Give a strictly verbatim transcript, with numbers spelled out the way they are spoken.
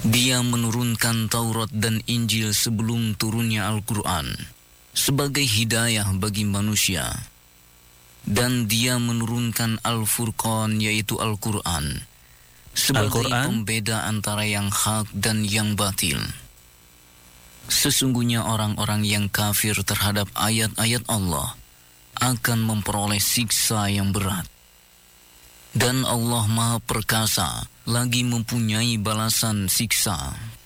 Dia menurunkan Taurat dan Injil sebelum turunnya Al-Quran sebagai hidayah bagi manusia. Dan dia menurunkan Al-Furqan, yaitu Al-Quran, sebagai Al-Quran? pembeda antara yang hak dan yang batil. Sesungguhnya orang-orang yang kafir terhadap ayat-ayat Allah akan memperoleh siksa yang berat. Dan Allah Maha Perkasa lagi mempunyai balasan siksa.